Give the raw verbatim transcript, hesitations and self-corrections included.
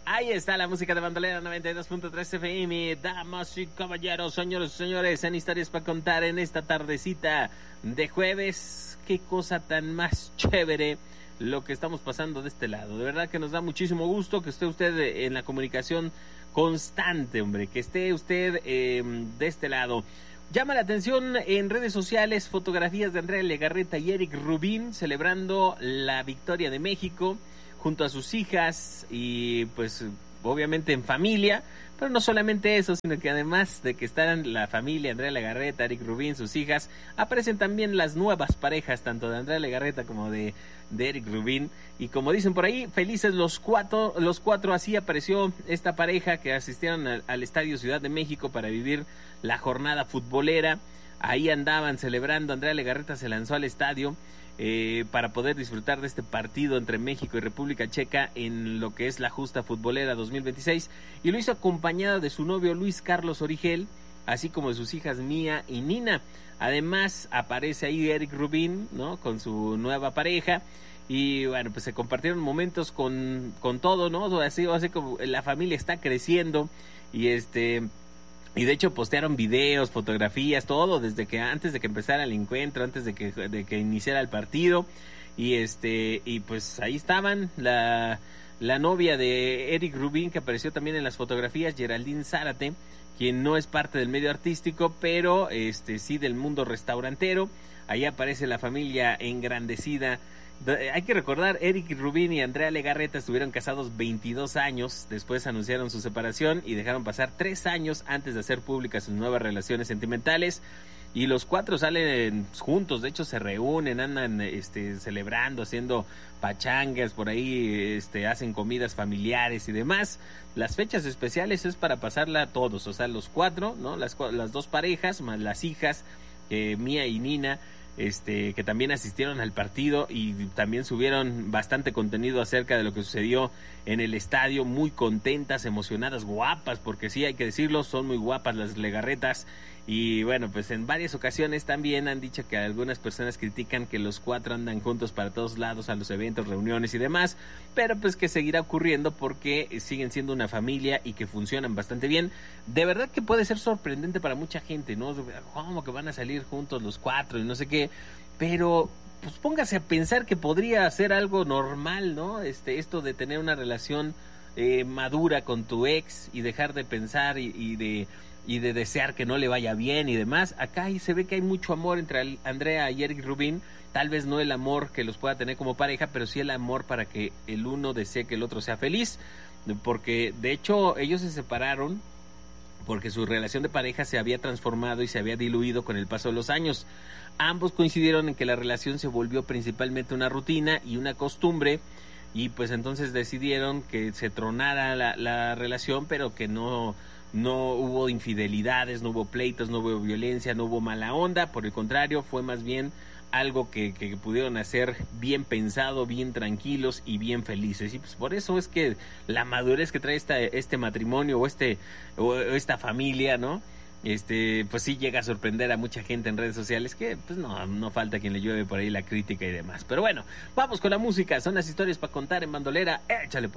Ahí está la música de Bandolera noventa y dos punto tres F M. Damas y caballeros, señores y señores, en historias para contar en esta tardecita de jueves. Qué cosa tan más chévere lo que estamos pasando de este lado. De verdad que nos da muchísimo gusto que esté usted en la comunicación constante, hombre, que esté usted eh, de este lado. Llama la atención en redes sociales fotografías de Andrea Legarreta y Eric Rubin celebrando la victoria de México junto a sus hijas y pues obviamente en familia, pero no solamente eso, sino que además de que están la familia Andrea Legarreta, Eric Rubin, sus hijas, aparecen también las nuevas parejas, tanto de Andrea Legarreta como de, de Eric Rubin, y como dicen por ahí, felices los cuatro, los cuatro, así apareció esta pareja que asistieron al, al Estadio Ciudad de México para vivir la jornada futbolera. Ahí andaban celebrando, Andrea Legarreta se lanzó al estadio Eh, para poder disfrutar de este partido entre México y República Checa en lo que es la justa futbolera dos mil veintiséis, y lo hizo acompañada de su novio Luis Carlos Origel, así como de sus hijas Mía y Nina. Además aparece ahí Eric Rubin, ¿no?, con su nueva pareja, y bueno, pues se compartieron momentos con, con todo, ¿no? Así, así como la familia está creciendo, y este... Y de hecho postearon videos, fotografías, todo desde que antes de que empezara el encuentro, antes de que de que iniciara el partido. Y este y pues ahí estaban la la novia de Eric Rubin, que apareció también en las fotografías, Geraldine Zárate, quien no es parte del medio artístico, pero este sí del mundo restaurantero. Ahí aparece la familia engrandecida. Hay que recordar, Eric Rubin y Andrea Legarreta estuvieron casados veintidós años, después anunciaron su separación y dejaron pasar tres años antes de hacer públicas sus nuevas relaciones sentimentales, y los cuatro salen juntos, de hecho se reúnen, andan este, celebrando, haciendo pachangas por ahí, este, hacen comidas familiares y demás. Las fechas especiales es para pasarla todos, o sea, los cuatro, ¿no? Las, las dos parejas, más las hijas, eh, Mía y Nina, Este, que también asistieron al partido y también subieron bastante contenido acerca de lo que sucedió en el estadio, muy contentas, emocionadas, guapas, porque sí hay que decirlo, son muy guapas las Legarretas. Y bueno, pues en varias ocasiones también han dicho que algunas personas critican que los cuatro andan juntos para todos lados, a los eventos, reuniones y demás, pero pues que seguirá ocurriendo porque siguen siendo una familia y que funcionan bastante bien. De verdad que puede ser sorprendente para mucha gente, ¿no? ¿Cómo que van a salir juntos los cuatro y no sé qué? Pero pues póngase a pensar que podría ser algo normal, ¿no? Este, esto de tener una relación eh, madura con tu ex y dejar de pensar y, y de y de desear que no le vaya bien y demás. Acá ahí se ve que hay mucho amor entre Andrea y Eric Rubin, tal vez no el amor que los pueda tener como pareja, pero sí el amor para que el uno desee que el otro sea feliz, porque de hecho ellos se separaron porque su relación de pareja se había transformado y se había diluido con el paso de los años. Ambos coincidieron en que la relación se volvió principalmente una rutina y una costumbre, y pues entonces decidieron que se tronara la, la relación, pero que no, no hubo infidelidades, no hubo pleitos, no hubo violencia, no hubo mala onda. Por el contrario, fue más bien algo que, que pudieron hacer bien pensado, bien tranquilos y bien felices. Y pues por eso es que la madurez que trae esta, este matrimonio o este o esta familia, ¿no? Este, pues sí llega a sorprender a mucha gente en redes sociales, que pues no, no falta quien le llueve por ahí la crítica y demás. Pero bueno, vamos con la música, son las historias para contar en Bandolera. Échale pues.